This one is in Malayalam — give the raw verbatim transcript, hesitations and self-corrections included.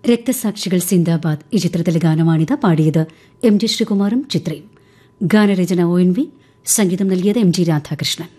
രക്തസാക്ഷികൾ സിന്ദാബാദ് ഈ ചിത്രത്തിലെ ഗാനമാണിത്. പാടിയത് എം ജി ശ്രീകുമാറും ചിത്രയും. ഗാനരചന ഒ എൻ വി, സംഗീതം നൽകിയത് എം ജി രാധാകൃഷ്ണൻ.